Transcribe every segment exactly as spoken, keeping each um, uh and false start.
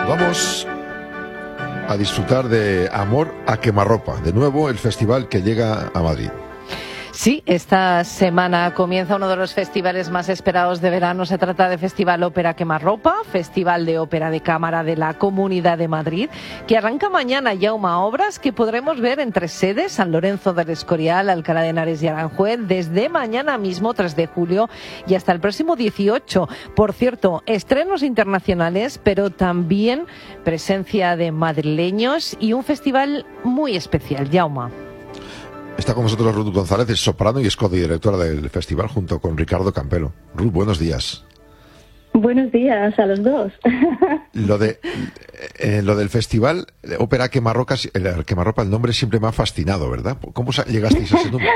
Vamos a disfrutar de Amor a Quemarropa, de nuevo el festival que llega a Madrid. Sí, esta semana comienza uno de los festivales más esperados de verano. Se trata de Festival Ópera Quemarropa, Festival de Ópera de Cámara de la Comunidad de Madrid, que arranca mañana. Yauma, obras que podremos ver en tres sedes: San Lorenzo del Escorial, Alcalá de Henares y Aranjuez, desde mañana mismo, tres de julio, y hasta el próximo dieciocho. Por cierto, estrenos internacionales, pero también presencia de madrileños y un festival muy especial. Yauma. Está con nosotros Ruth González, es soprano y es codirectora del festival, junto con Ricardo Campelo. Ruth, buenos días. Buenos días a los dos. Lo de eh, lo del festival Ópera Quemarropa, el Quemarropa, el nombre siempre me ha fascinado, ¿verdad? ¿Cómo llegasteis a ese nombre?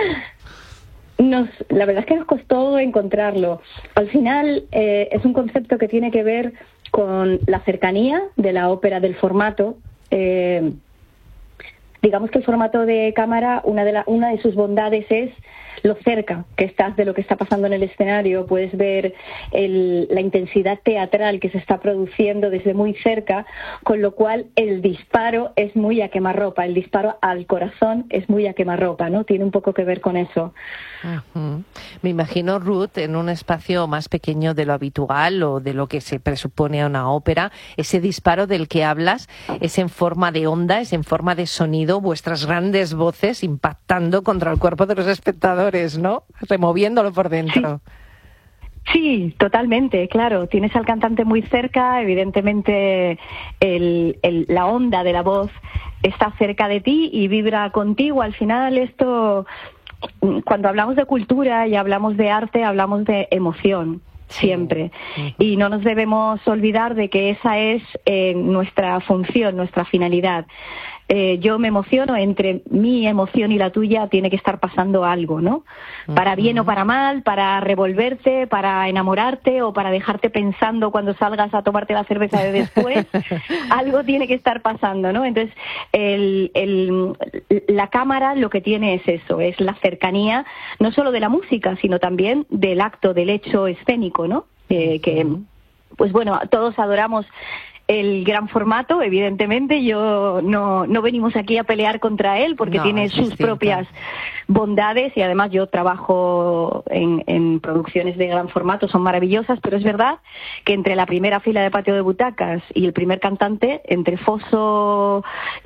Nos, la verdad es que nos costó encontrarlo. Al final eh, es un concepto que tiene que ver con la cercanía de la ópera, del formato. Eh, Digamos que el formato de cámara, una de, la, una de sus bondades es lo cerca que estás de lo que está pasando en el escenario. Puedes ver el, la intensidad teatral que se está produciendo desde muy cerca, con lo cual el disparo es muy a quemarropa, el disparo al corazón es muy a quemarropa, ¿no? Tiene un poco que ver con eso. Uh-huh. Me imagino, Ruth, en un espacio más pequeño de lo habitual o de lo que se presupone a una ópera, ese disparo del que hablas es en forma de onda, es en forma de sonido, vuestras grandes voces impactando contra el cuerpo de los espectadores, ¿no? Removiéndolo por dentro. Sí, sí, totalmente, claro. Tienes al cantante muy cerca, evidentemente el, el, la onda de la voz está cerca de ti y vibra contigo. Al final esto, cuando hablamos de cultura y hablamos de arte, hablamos de emoción. Siempre. Uh-huh. Y no nos debemos olvidar de que esa es eh, nuestra función, nuestra finalidad. Eh, yo me emociono, entre mi emoción y la tuya tiene que estar pasando algo, ¿no? Uh-huh. Para bien o para mal, para revolverte, para enamorarte o para dejarte pensando cuando salgas a tomarte la cerveza de después. Algo tiene que estar pasando, ¿no? Entonces, el, el, la cámara lo que tiene es eso, es la cercanía, no solo de la música, sino también del acto, del hecho escénico, ¿no? Eh, que, pues bueno, todos adoramos el gran formato, evidentemente. Yo no, no venimos aquí a pelear contra él porque no, tiene sus distinto. propias bondades, y además yo trabajo en, en producciones de gran formato, son maravillosas, pero es verdad que entre la primera fila de patio de butacas y el primer cantante, entre foso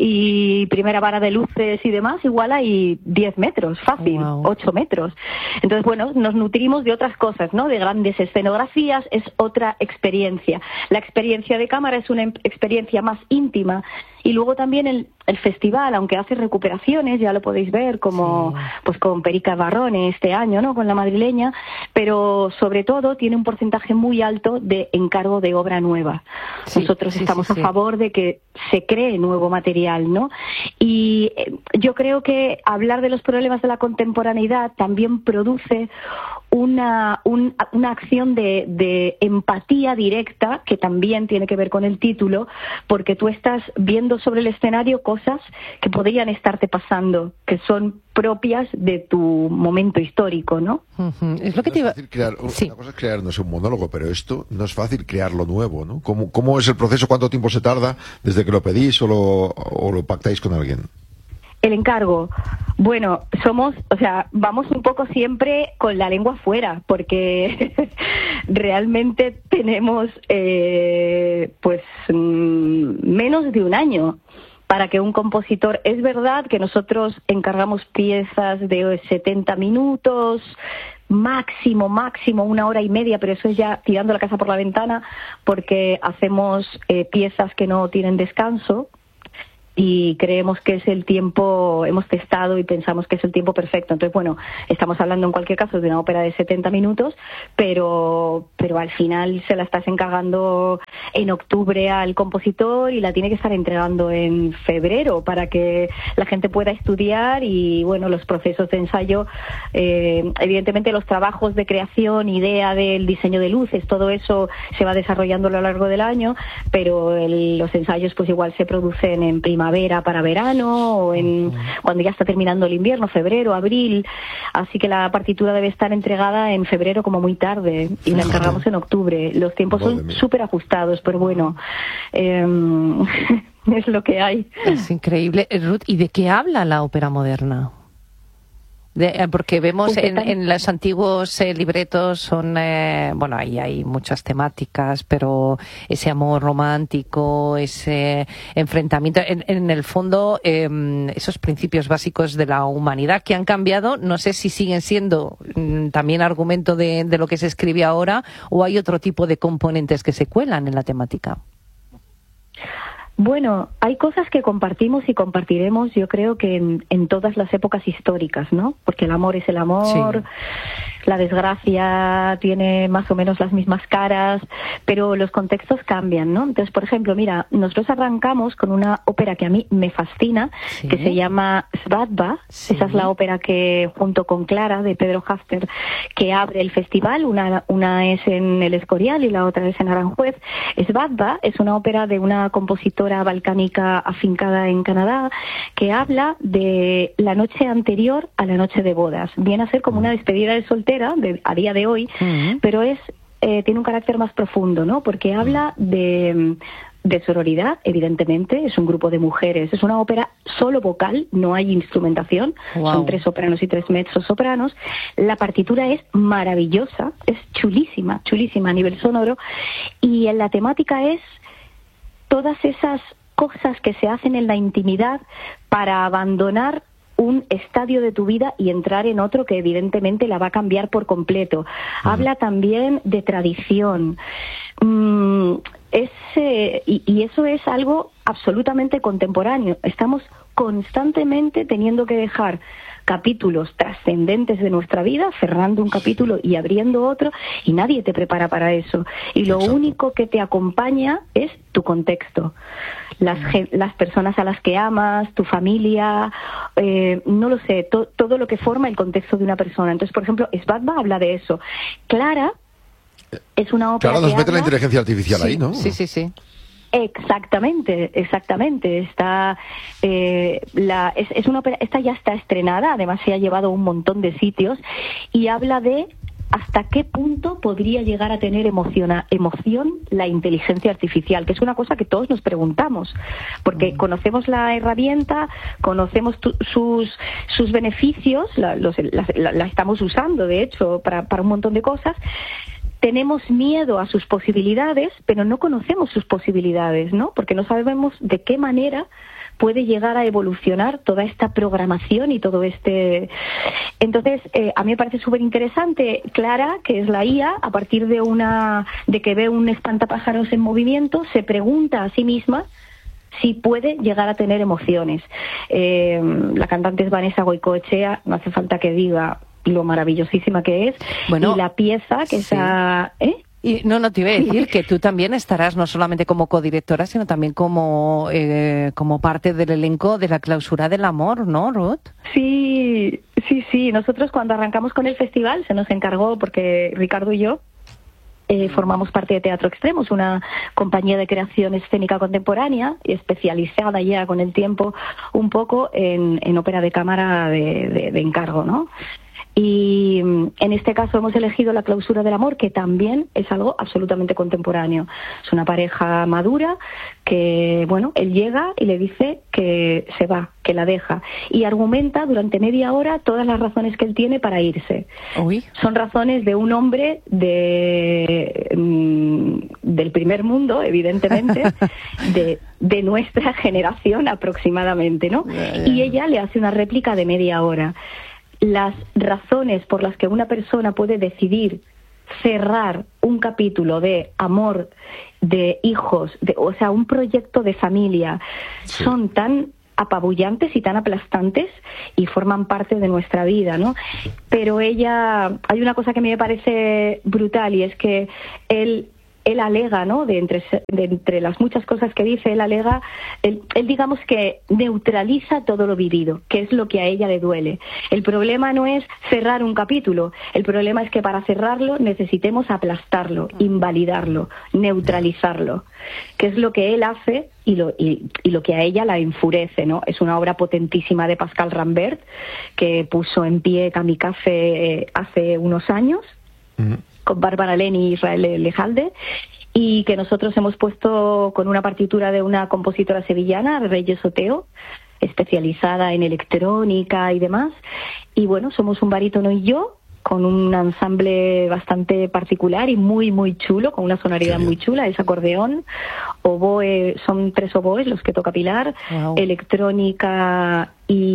y primera vara de luces y demás, igual hay diez metros, fácil, wow. ocho metros. Entonces, bueno, nos nutrimos de otras cosas, ¿no? De grandes escenografías, es otra experiencia. La experiencia de cámara es una experiencia más íntima. Y luego también el, el festival, aunque hace recuperaciones, ya lo podéis ver, como sí. pues con Perica Barrone este año, ¿no? Con la madrileña, pero sobre todo tiene un porcentaje muy alto de encargo de obra nueva. Sí, Nosotros sí, estamos sí, sí. a favor de que se cree nuevo material, ¿no? Y eh, yo creo que hablar de los problemas de la contemporaneidad también produce una, un, una acción de, de empatía directa, que también tiene que ver con el título, porque tú estás viendo sobre el escenario cosas que podrían estarte pasando, que son propias de tu momento histórico, ¿no? Uh-huh. Es lo que te iba... crear, sí. Una cosa es crear, no sé, un monólogo, pero esto no es fácil crearlo nuevo, ¿no? ¿Cómo, cómo es el proceso? ¿Cuánto tiempo se tarda desde que lo pedís o lo, o lo pactáis con alguien? El encargo, bueno, somos, o sea, vamos un poco siempre con la lengua fuera, porque realmente tenemos, eh, pues, mmm, menos de un año para que un compositor... Es verdad que nosotros encargamos piezas de setenta minutos, máximo, máximo una hora y media, pero eso es ya tirando la casa por la ventana, porque hacemos eh, piezas que no tienen descanso, y creemos que es el tiempo, hemos testado y pensamos que es el tiempo perfecto. Entonces, bueno, estamos hablando en cualquier caso de una ópera de setenta minutos, pero pero al final se la estás encargando en octubre al compositor y la tiene que estar entregando en febrero para que la gente pueda estudiar. Y bueno, los procesos de ensayo, eh, evidentemente los trabajos de creación, idea del diseño de luces, todo eso se va desarrollando a lo largo del año, pero el, los ensayos pues igual se producen en primavera para verano, o en cuando ya está terminando el invierno, febrero, abril, así que la partitura debe estar entregada en febrero como muy tarde, y la encargamos en octubre. Los tiempos son súper ajustados, pero bueno, eh, es lo que hay. Es increíble. Ruth, ¿y de qué habla la ópera moderna? De, porque vemos en, en los antiguos eh, libretos son, eh, bueno, ahí hay muchas temáticas, pero ese amor romántico, ese enfrentamiento, en, en el fondo, eh, esos principios básicos de la humanidad que han cambiado, no sé si siguen siendo mm, también argumento de, de lo que se escribe ahora, o hay otro tipo de componentes que se cuelan en la temática. Bueno, hay cosas que compartimos y compartiremos, yo creo que en, en todas las épocas históricas, ¿no? Porque el amor es el amor, sí. La desgracia tiene más o menos las mismas caras, pero los contextos cambian, ¿no? Entonces, por ejemplo, mira, nosotros arrancamos con una ópera que a mí me fascina, sí. que se llama Svadba. Sí. Esa es la ópera que, junto con Clara, de Pedro Hafner, que abre el festival. Una, una es en el Escorial y la otra es en Aranjuez. Svadba es una ópera de una compositora balcánica afincada en Canadá, que habla de la noche anterior a la noche de bodas. Viene a ser como una despedida de soltera de, a día de hoy, uh-huh. pero es eh, tiene un carácter más profundo, ¿no? Porque habla de, de sororidad, evidentemente, es un grupo de mujeres, es una ópera solo vocal, no hay instrumentación, wow. Son tres sopranos y tres mezzosopranos. La partitura es maravillosa, es chulísima, chulísima a nivel sonoro, y en la temática es todas esas cosas que se hacen en la intimidad para abandonar un estadio de tu vida y entrar en otro que evidentemente la va a cambiar por completo. Uh-huh. Habla también de tradición. Mm, es, eh, y, y eso es algo absolutamente contemporáneo. Estamos constantemente teniendo que dejar capítulos trascendentes de nuestra vida, cerrando un capítulo y abriendo otro, y nadie te prepara para eso. Y lo Exacto. único que te acompaña es tu contexto. Las, las personas a las que amas, tu familia, eh, no lo sé, to, todo lo que forma el contexto de una persona. Entonces, por ejemplo, Svadba habla de eso. Clara es una ópera Clara nos que mete habla... la inteligencia artificial sí, ahí, ¿no? Sí, sí, sí. Exactamente, exactamente. Está eh, la es, es una ópera, esta ya está estrenada, además se ha llevado a un montón de sitios, y habla de hasta qué punto podría llegar a tener emociona, emoción la inteligencia artificial, que es una cosa que todos nos preguntamos, porque conocemos la herramienta, conocemos tu, sus sus beneficios, la, los, la, la, la estamos usando, de hecho, para, para un montón de cosas. Tenemos miedo a sus posibilidades, pero no conocemos sus posibilidades, ¿no? Porque no sabemos de qué manera puede llegar a evolucionar toda esta programación y todo este... Entonces, eh, a mí me parece súper interesante. Clara, que es la I A, a partir de una de que ve un espantapájaros en movimiento, se pregunta a sí misma si puede llegar a tener emociones. Eh, la cantante es Vanessa Goicoechea, no hace falta que diga lo maravillosísima que es, bueno, y la pieza que sí. está... ¿eh? Y no, no te iba a decir que tú también estarás no solamente como codirectora, sino también como eh, como parte del elenco de la Clausura del Amor, ¿no, Ruth? Sí, sí, sí. Nosotros cuando arrancamos con el festival se nos encargó, porque Ricardo y yo eh, formamos parte de Teatro Extremos, una compañía de creación escénica contemporánea especializada ya con el tiempo un poco en, en ópera de cámara de, de, de encargo, ¿no? Y en este caso hemos elegido La Clausura del Amor, que también es algo absolutamente contemporáneo. Es una pareja madura que, bueno, él llega y le dice que se va, que la deja, y argumenta durante media hora todas las razones que él tiene para irse. Uy. Son razones de un hombre de mm, del primer mundo, evidentemente, de, de nuestra generación aproximadamente, ¿no? Y ella le hace una réplica de media hora. Las razones por las que una persona puede decidir cerrar un capítulo de amor, de hijos, de, o sea, un proyecto de familia, sí. son tan apabullantes y tan aplastantes y forman parte de nuestra vida, ¿no? Pero ella, hay una cosa que a mí me parece brutal, y es que él él alega, ¿no? De entre, de entre las muchas cosas que dice, él alega, él, él digamos que neutraliza todo lo vivido, que es lo que a ella le duele. El problema no es cerrar un capítulo, el problema es que para cerrarlo necesitemos aplastarlo, invalidarlo, neutralizarlo, que es lo que él hace y lo, y, y lo que a ella la enfurece, ¿no? Es una obra potentísima de Pascal Rambert, que puso en pie Kamikaze eh, hace unos años, uh-huh. con Bárbara Len y Israel Lejalde, y que nosotros hemos puesto con una partitura de una compositora sevillana, Reyes Oteo, especializada en electrónica y demás. Y bueno, somos un barítono y yo, con un ensamble bastante particular y muy, muy chulo, con una sonoridad muy chula, es acordeón, oboe, son tres oboes los que toca Pilar, wow. electrónica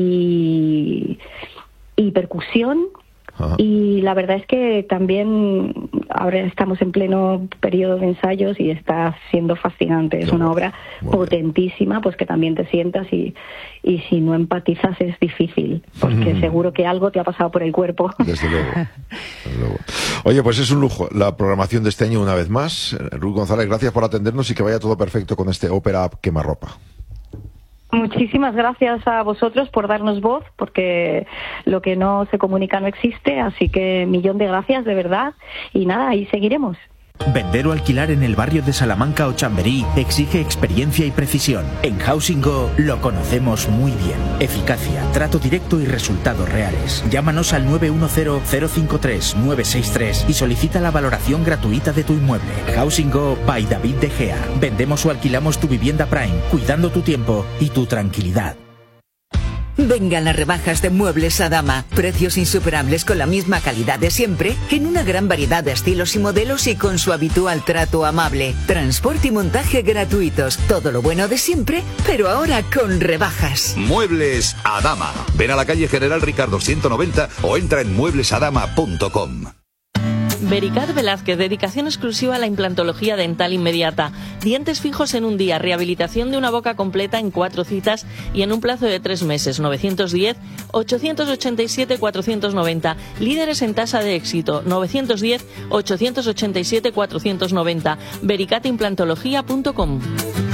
y, y percusión. Ajá. Y la verdad es que también ahora estamos en pleno periodo de ensayos y está siendo fascinante. Es una obra potentísima, pues que también te sientas y, y si no empatizas es difícil, porque mm. seguro que algo te ha pasado por el cuerpo. Desde luego. Desde luego. Oye, pues es un lujo la programación de este año una vez más. Ruth González, gracias por atendernos y que vaya todo perfecto con este ópera Quemarropa. Muchísimas gracias a vosotros por darnos voz, porque lo que no se comunica no existe, así que millón de gracias, de verdad, y nada, ahí seguiremos. Vender o alquilar en el barrio de Salamanca o Chamberí exige experiencia y precisión. En Housing Go lo conocemos muy bien. Eficacia, trato directo y resultados reales. Llámanos al nueve uno cero, cero cinco tres, nueve seis tres y solicita la valoración gratuita de tu inmueble. Housing Go by David De Gea. Vendemos o alquilamos tu vivienda Prime, cuidando tu tiempo y tu tranquilidad. Vengan las rebajas de Muebles Adama. Precios insuperables con la misma calidad de siempre, en una gran variedad de estilos y modelos y con su habitual trato amable. Transporte y montaje gratuitos. Todo lo bueno de siempre, pero ahora con rebajas. Muebles Adama. Ven a la calle General Ricardo ciento noventa o entra en muebles adama punto com. Vericat Velázquez, dedicación exclusiva a la implantología dental inmediata. Dientes fijos en un día, rehabilitación de una boca completa en cuatro citas y en un plazo de tres meses. novecientos diez, ochocientos ochenta y siete, cuatrocientos noventa. Líderes en tasa de éxito. novecientos diez, ochocientos ochenta y siete, cuatrocientos noventa. vericat implantología punto com.